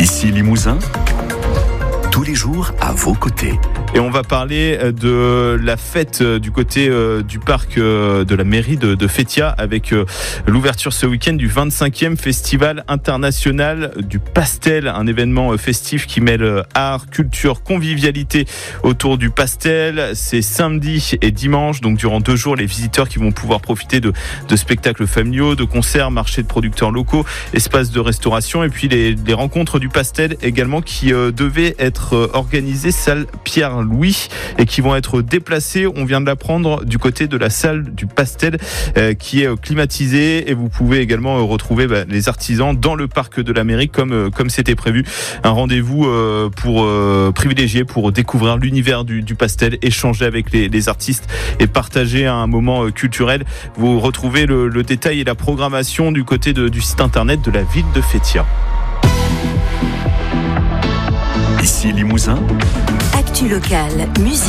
Ici Limousin, tous les jours à vos côtés. Et on va parler de la fête du côté du parc de la mairie de Fétia avec l'ouverture ce week-end du 25e Festival international du pastel, un événement festif qui mêle art, culture, convivialité autour du pastel. C'est samedi et dimanche, donc durant 2 jours, les visiteurs qui vont pouvoir profiter de spectacles familiaux, de concerts, marchés de producteurs locaux, espaces de restauration et puis les rencontres du pastel également qui devaient être organisées salle Pierre-Louis et qui vont être déplacés. On vient de l'apprendre du côté de la salle du pastel qui est climatisée et vous pouvez également retrouver les artisans dans le parc de la mairie comme c'était prévu. Un rendez-vous pour privilégié pour découvrir l'univers du pastel, échanger avec les artistes et partager un moment culturel. Vous retrouvez le détail et la programmation du côté du site internet de la ville de Fétia. Ici Limousin. Actu locale, musique.